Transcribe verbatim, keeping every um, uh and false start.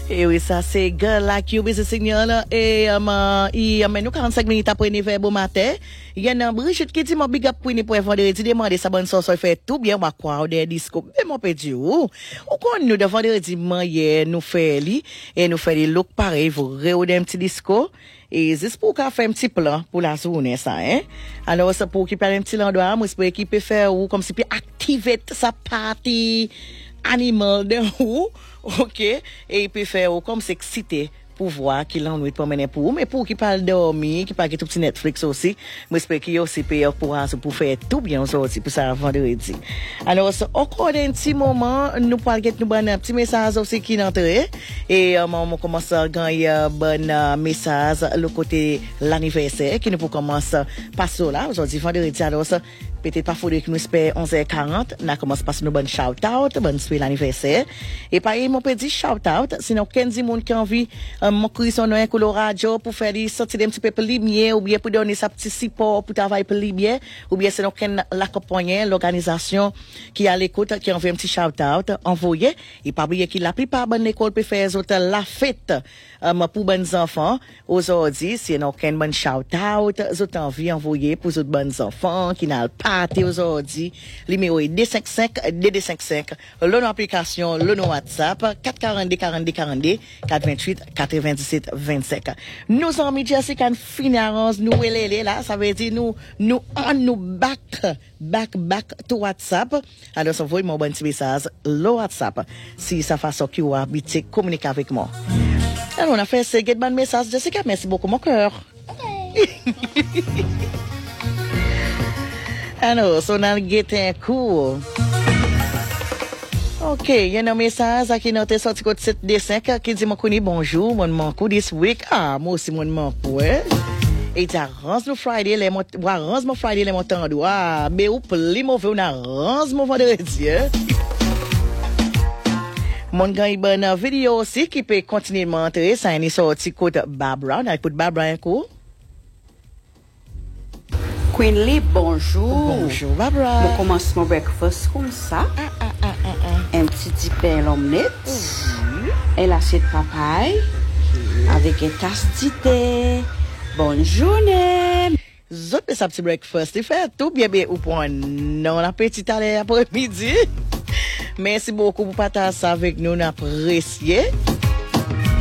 Et oui, ça, c'est Girl Like You, c'est signal. Et, um, il y a maintenant quarante-cinq minutes après une bon matin. Il y a un Brigitte qui dit, mon big up pour une pour vendredi, demande sa bonne sauce, fait tout bien, on va croire des disco. Mais mon petit, ou, ou quand nous, de vendredi, hier, nous fait li, et nous fait des looks pareils, vous réoudez un petit disco. Et c'est pour qu'on fait un petit plan pour la journée, ça, hein. Alors, c'est pour qu'il parle un petit endroit, moi, c'est pour qu'il peut faire, ou, comme si peut activer sa partie, animal de ou, ok, et il peut faire ou comme s'exciter pour voir qu'il en est pas mener pour, mais pour qu'il parle dormir, qu'il parle tout petit Netflix aussi, moi j'espère qu'il aussi peut pour pour faire tout bien aussi pour ça vendredi. Alors encore un petit moment, nous parlons nous un petit message aussi qui entre et on commence à gagner un bon message le côté l'anniversaire qui nous pour commencer passer là aujourd'hui vendredi. Alors ça peut-être pas faudrait que nous espère onze heures quarante, on commence passer nos bonnes shout out, bonne suite l'anniversaire. Et pareil mon petit shout out, sinon quinze monde qui envie mon cri son nom Colorado pour faire des sorties un petit peu plus lumière ou bien pour donner sa petit support pour travailler plus lumière ou bien sinon qu'un l'accompagner l'organisation qui a l'écoute qui envoie un petit shout out envoyé et pas oublier qu'il la plupart bonne école peut faire la fête um, pour bonnes enfants aujourd'hui sinon qu'un bon shout out autres envie envoyer pour autres bonnes enfants qui n'a party aujourd'hui numéro est deux cinq cinq deux deux cinq cinq le nom application le nom WhatsApp quatre quarante-deux quarante-deux quarante-deux quatre vingt-huit quatre-vingt-dix-sept vingt-cinq. Nous amis Jessica Finarance nous élélé là ça veut dire nous nous on nous back back back to WhatsApp. Alors ça envoie mon bon petit message le WhatsApp si ça façon qui ou habiter communiquer avec moi. Alors on a fait ce get bon message Jessica, merci beaucoup mon cœur. Okay. Alors so on a get un cool. Ok, il y a un message qui noté sorti code sept D cinq qui dit mon connais bonjour, mon manco this week. Ah, moi aussi mon manco, ouais. Et t'as rance le Friday, les mot, wa rance mon Friday les montants ah, mais ou plus mauvais on a rance mon vendredi. Mon gars il bonne vidéo aussi qui peut continuer de montrer, ça est sorti code Barbara, on a écoute Barbara un coup. Queen Lee, bonjour. Bonjour, Barbara. Je commence mon breakfast comme ça. Ah, ah, ah, ah, ah. Un petit dipper l'omelette. Mm-hmm. Et l'assiette papaye. Mm-hmm. Avec une tasse de thé. Bonne journée. Zot de sa petit breakfast. Il fait tout bien, bien, ou point non, l'appétit à l'après-midi. Merci beaucoup pour partager ça avec nous, on apprécie.